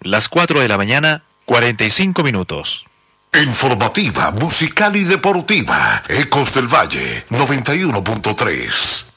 las 4 de la mañana, 45 minutos. Informativa, musical y deportiva. Ecos del Valle, 91.3.